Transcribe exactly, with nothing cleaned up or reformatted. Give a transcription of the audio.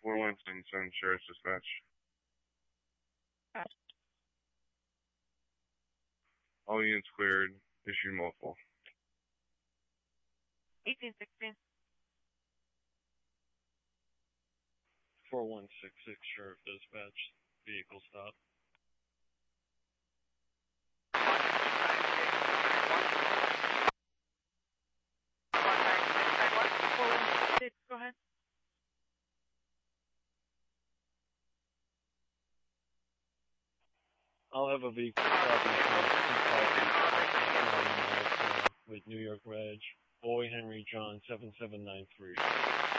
Fort Winston, send Sheriff's Dispatch. All units cleared. Issue multiple. eighteen sixteen. four one six six, Sheriff Dispatch. Vehicle stop. Go ahead. I'll have a vehicle stop with New York Reg, Boy Henry John seven seven nine three.